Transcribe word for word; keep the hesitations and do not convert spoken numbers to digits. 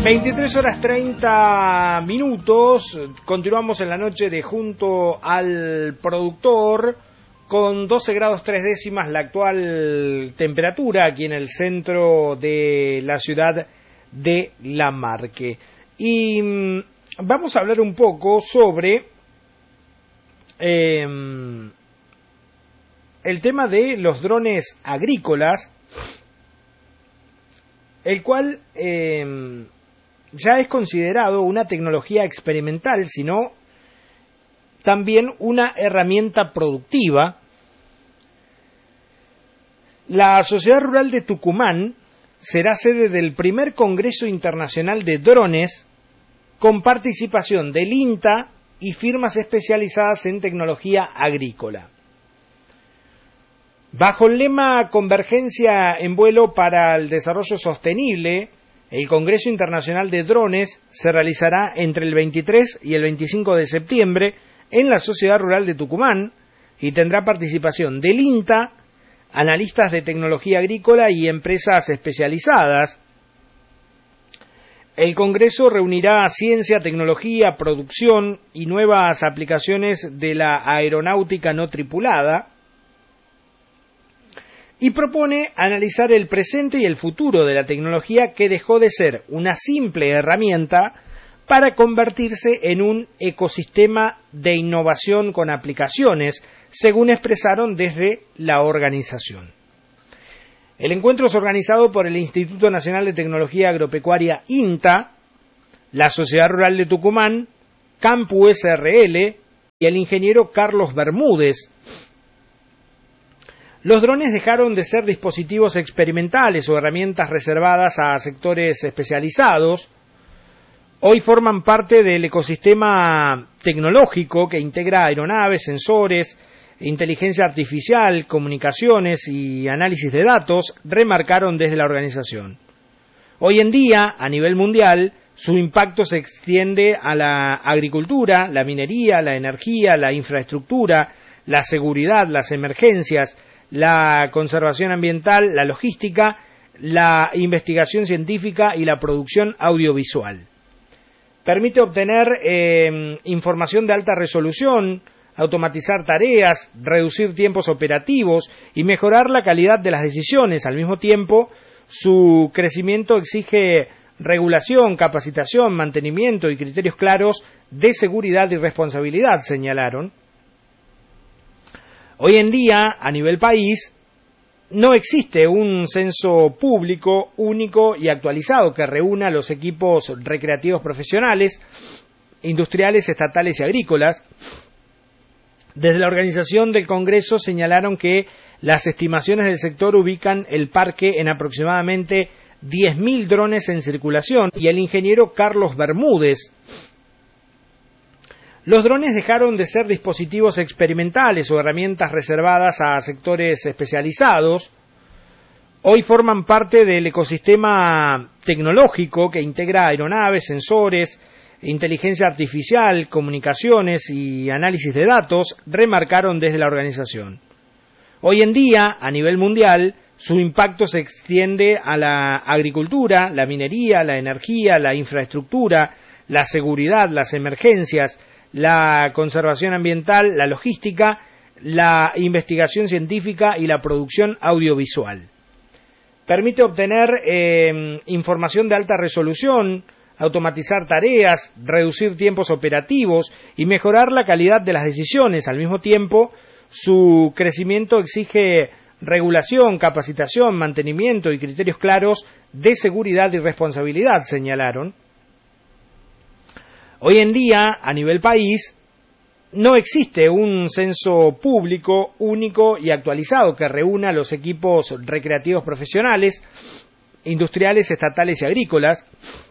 veintitrés horas treinta minutos, continuamos en la noche de Junto al Productor, con doce grados tres décimas la actual temperatura aquí en el centro de la ciudad de Lamarque. Y mmm, vamos a hablar un poco sobre eh, el tema de los drones agrícolas, el cual eh, ya es considerado una tecnología experimental, sino también una herramienta productiva. La Sociedad Rural de Tucumán será sede del primer Congreso Internacional de Drones, con participación del INTA y firmas especializadas en tecnología agrícola. Bajo el lema Convergencia en Vuelo para el Desarrollo Sostenible, el Congreso Internacional de Drones se realizará entre el veintitrés y el veinticinco de septiembre en la Sociedad Rural de Tucumán y tendrá participación del INTA, analistas de tecnología agrícola y empresas especializadas. El Congreso reunirá ciencia, tecnología, producción y nuevas aplicaciones de la aeronáutica no tripulada, y propone analizar el presente y el futuro de la tecnología, que dejó de ser una simple herramienta para convertirse en un ecosistema de innovación con aplicaciones, según expresaron desde la organización. El encuentro es organizado por el Instituto Nacional de Tecnología Agropecuaria INTA, la Sociedad Rural de Tucumán, Campu S R L y el ingeniero Carlos Bermúdez. Los drones dejaron de ser dispositivos experimentales o herramientas reservadas a sectores especializados. Hoy forman parte del ecosistema tecnológico que integra aeronaves, sensores, inteligencia artificial, comunicaciones y análisis de datos, remarcaron desde la organización. Hoy en día, a nivel mundial, su impacto se extiende a la agricultura, la minería, la energía, la infraestructura, la seguridad, las emergencias, la conservación ambiental, la logística, la investigación científica y la producción audiovisual. Permite obtener eh, información de alta resolución, automatizar tareas, reducir tiempos operativos y mejorar la calidad de las decisiones. Al mismo tiempo, su crecimiento exige regulación, capacitación, mantenimiento y criterios claros de seguridad y responsabilidad, señalaron. Hoy en día, a nivel país, no existe un censo público único y actualizado que reúna los equipos recreativos profesionales, industriales, estatales y agrícolas. Desde la organización del Congreso señalaron que las estimaciones del sector ubican el parque en aproximadamente diez mil drones en circulación, y el ingeniero Carlos Bermúdez: los drones dejaron de ser dispositivos experimentales o herramientas reservadas a sectores especializados. Hoy forman parte del ecosistema tecnológico que integra aeronaves, sensores, inteligencia artificial, comunicaciones y análisis de datos, remarcaron desde la organización. Hoy en día, a nivel mundial, su impacto se extiende a la agricultura, la minería, la energía, la infraestructura, la seguridad, las emergencias, la conservación ambiental, la logística, la investigación científica y la producción audiovisual. Permite obtener eh, información de alta resolución, automatizar tareas, reducir tiempos operativos y mejorar la calidad de las decisiones. Al mismo tiempo, su crecimiento exige regulación, capacitación, mantenimiento y criterios claros de seguridad y responsabilidad, señalaron. Hoy en día, a nivel país, no existe un censo público único y actualizado que reúna los equipos recreativos profesionales, industriales, estatales y agrícolas.